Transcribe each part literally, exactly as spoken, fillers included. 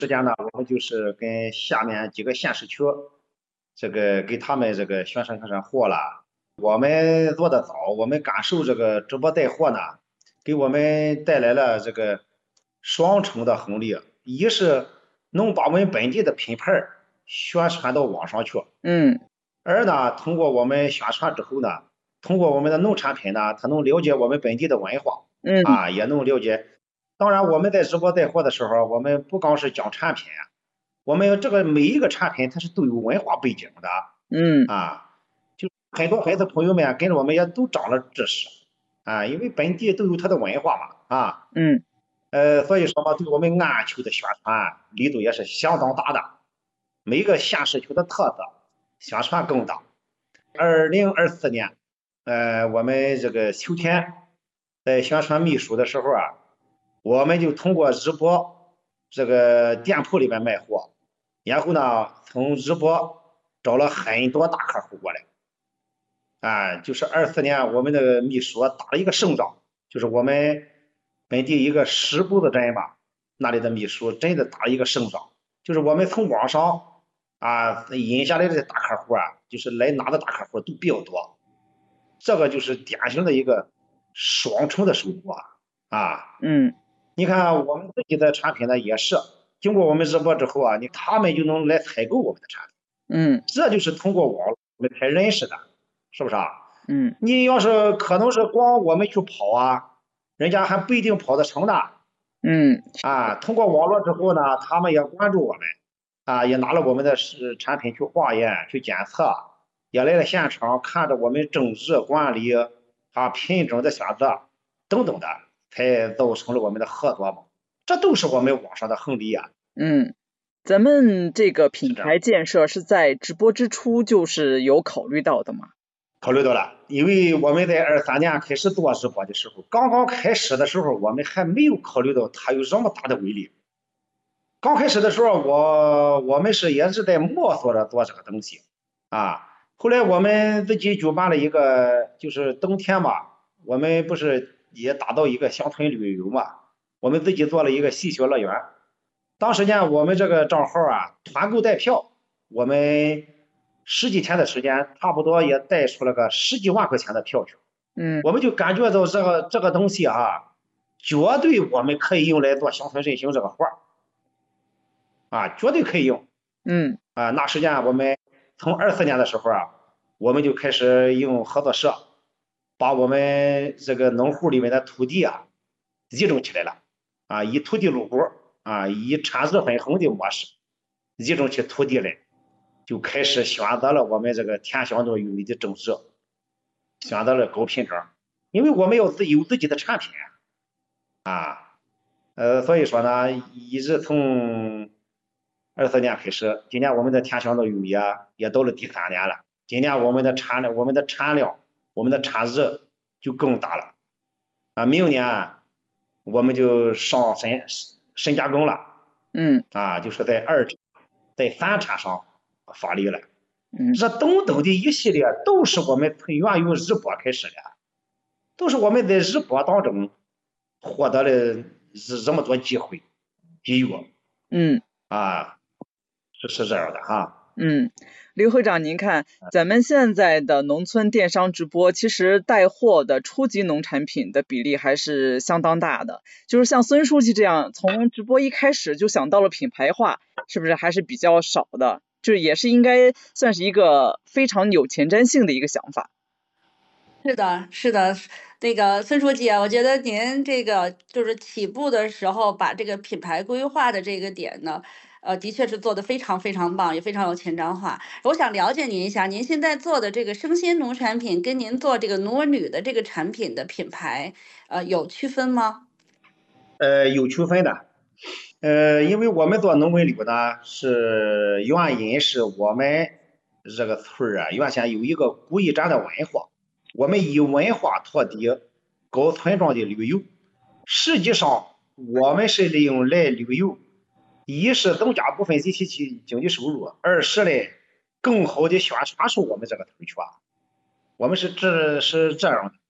时间呢，我们就是跟下面几个县市区，这个给他们这个宣传宣传货了。我们做的早，我们感受这个直播带货呢，给我们带来了这个双重的红利。一是能把我们本地的品牌宣传到网上去， 嗯， 二呢，通过我们宣传之后呢，通过我们的农产品呢，他能了解我们本地的文化， 嗯， 啊，也能了解。当然，我们在直播带货的时候，我们不光是讲产品，我们这个每一个产品它是都有文化背景的， 嗯， 啊，就很多孩子朋友们跟着我们也都长了知识，啊，因为本地都有它的文化嘛，啊， 嗯， 呃，所以说嘛，对我们安丘的宣传力度也是相当大的，每个县市区的特色宣传更大。二零二四年，呃，我们这个秋天在宣传秘书的时候啊，我们就通过直播这个店铺里面卖货，然后呢，从直播找了很多大客户过来，啊，就是二四年我们的秘书打了一个胜仗，就是我们本地一个石沟子镇吧，那里的秘书真的打了一个胜仗，就是我们从网上啊引下来的大客户啊，就是来拿的大客户都比较多，这个就是典型的一个双重的收获啊。 嗯， 你看我们自己的产品呢，也是经过我们直播之后啊，你他们就能来采购我们的产品， 嗯， 这就是通过网络才认识的，是不是啊？ 嗯， 你要是可能是光我们去跑啊，人家还不一定跑得成的嗯， 啊。通过网络之后呢，他们也关注我们啊，也拿了我们的是产品去化验、去检测，也来了现场看着我们种植管理啊、品种的选择等等的，才造成了我们的合作嘛。这都是我们网上的红利啊， 嗯，咱们这个品是这样。 牌建设是在直播之初就是有考虑到的吗？ 考虑到了，因为我们在二三年开始做直播的时候，刚刚开始的时候，我们还没有考虑到它有这么大的威力。刚开始的时候，我我们是也是在摸索着做这个东西，啊，后来我们自己举办了一个，就是冬天嘛，我们不是也打造一个乡村旅游嘛，我们自己做了一个戏谑乐园。当时呢，我们这个账号啊，团购带票，我们十几天的时间，差不多也带出了个十几万块钱的票去。 嗯， 我们就感觉到这个这个东西啊，绝对我们可以用来做乡村振兴这个活儿。啊，绝对可以用嗯， 啊。那时间我们从二四年的时候啊，我们就开始用合作社把我们这个农户里面的土地啊集中起来了啊，以土地入股啊，以产值分红的模式集中起土地来，就开始选择了我们这个甜香糯玉米的种植，选择了高品种，因为我们要自有自己的产品啊，呃，所以说呢，一直从二四年开始，今年我们的甜香糯玉米啊，也到了第三年了。今年我们的产量、我们的产量、我们的产值就更大了啊！明年我们就上深深加工了嗯， 啊，就是在二产、在三产上发力了。 嗯， 这等等的一系列都是我们从源于日播开始的，都是我们在日播当中获得了这么多机会、机遇嗯， 啊，是是这样的哈。 嗯，刘会长，您看，咱们现在的农村电商直播，其实带货的初级农产品的比例还是相当大的。就是像孙书记这样，从直播一开始就想到了品牌化，是不是还是比较少的？就是也是应该算是一个非常有前瞻性的一个想法。 是的，是的，那个孙书记啊，我觉得您这个就是起步的时候把这个品牌规划的这个点呢，呃，的确是做得非常非常棒，也非常有前瞻化。我想了解您一下，您现在做的这个生鲜农产品跟您做这个农文旅的这个产品的品牌，呃，有区分吗？ 呃，有区分的。呃，因为我们做农文旅呢，是原因是我们这个村儿啊，原先有一个古驿站的文化，我们以文化托底，搞村庄的旅游。实际上，我们是利用来旅游，一是增加部分地区经经济收入，二是嘞更好的宣传出我们这个村区啊。我们是这是这样的。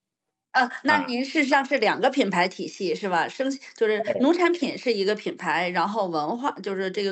呃，那啊， 您事实上是两个品牌体系是吧？生就是哎农产品是一个品牌，然后文化就是这个